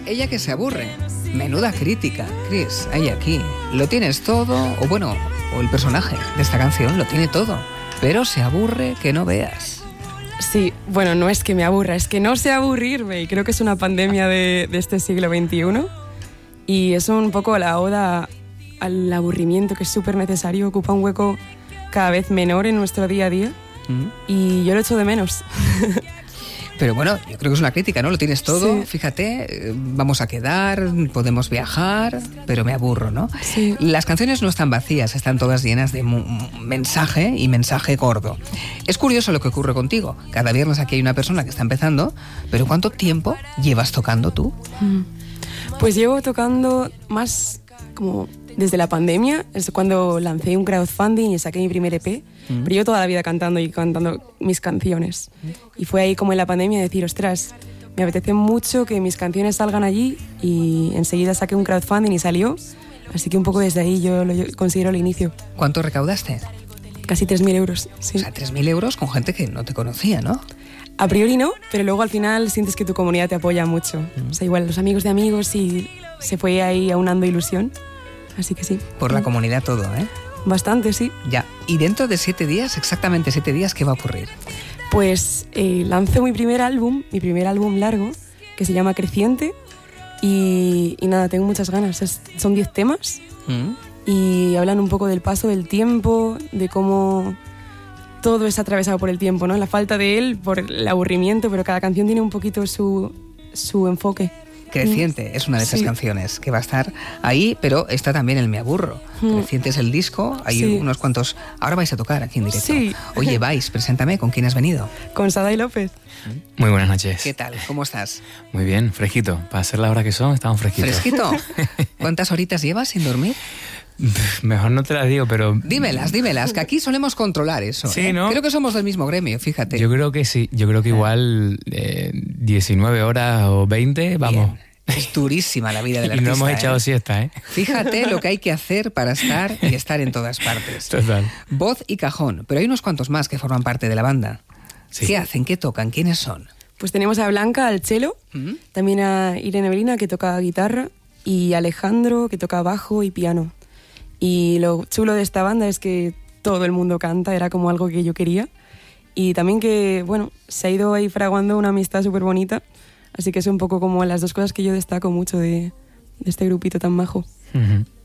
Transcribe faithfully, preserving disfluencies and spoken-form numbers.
ella que se aburre. Menuda crítica, Chris, hay aquí. Lo tienes todo, o bueno, o el personaje de esta canción lo tiene todo, pero se aburre que no veas. Sí, bueno, no es que me aburra, es que no sé aburrirme y creo que es una pandemia de, de este siglo veintiuno y es un poco la oda al aburrimiento que es súper necesario, ocupa un hueco cada vez menor en nuestro día a día mm. y yo lo echo de menos. Pero bueno, yo creo que es una crítica, ¿no? Lo tienes todo, sí. Fíjate, vamos a quedar, podemos viajar, pero me aburro, ¿no? Sí. Las canciones no están vacías, están todas llenas de mensaje y mensaje gordo. Es curioso lo que ocurre contigo. Cada viernes aquí hay una persona que está empezando, pero ¿cuánto tiempo llevas tocando tú? Pues llevo tocando más como desde la pandemia, es cuando lancé un crowdfunding y saqué mi primer E P, mm. pero yo toda la vida cantando y cantando mis canciones. Y fue ahí como en la pandemia decir, ostras, me apetece mucho que mis canciones salgan allí y enseguida saqué un crowdfunding y salió. Así que un poco desde ahí yo lo yo considero el inicio. ¿Cuánto recaudaste? Casi tres mil euros, sí. O sea, tres mil euros con gente que no te conocía, ¿no? A priori no, pero luego al final sientes que tu comunidad te apoya mucho. Mm. O sea, igual los amigos de amigos y se fue ahí aunando ilusión. Así que sí. Por la comunidad todo, ¿eh? Bastante, sí. Ya. Y dentro de siete días, exactamente siete días, ¿qué va a ocurrir? Pues eh, lanzo mi primer álbum, mi primer álbum largo, que se llama Creciente. Y, y nada, tengo muchas ganas. Es, son diez temas mm. y hablan un poco del paso del tiempo, de cómo todo es atravesado por el tiempo, ¿no? La falta de él, por el aburrimiento, pero cada canción tiene un poquito su, su enfoque. Creciente es una de esas sí. canciones que va a estar ahí, pero está también el Me Aburro. Mm. Creciente es el disco, hay sí. unos cuantos... Ahora vais a tocar aquí en directo. Sí. Oye, vais, preséntame, ¿con quién has venido? Con Sadai López. Muy buenas noches. ¿Qué tal? ¿Cómo estás? Muy bien, fresquito. Para ser la hora que son, estamos fresquitos. ¿Fresquito? ¿Cuántas horitas llevas sin dormir? Mejor no te las digo, pero... Dímelas, dímelas, que aquí solemos controlar eso. Sí, ¿eh? ¿no? Creo que somos del mismo gremio, fíjate. Yo creo que sí, yo creo que igual eh, diecinueve horas o veinte, vamos... Bien. Es durísima la vida del y artista. Y no hemos echado ¿eh? siesta, ¿eh? Fíjate lo que hay que hacer para estar y estar en todas partes. Total. Voz y cajón, pero hay unos cuantos más que forman parte de la banda. Sí. ¿Qué hacen? ¿Qué tocan? ¿Quiénes son? Pues tenemos a Blanca al cello, ¿Mm? también a Irene Belina que toca guitarra y Alejandro que toca bajo y piano. Y lo chulo de esta banda es que todo el mundo canta, era como algo que yo quería. Y también que, bueno, se ha ido ahí fraguando una amistad súper bonita. Así que es un poco como las dos cosas que yo destaco mucho de, de este grupito tan majo. Uh-huh.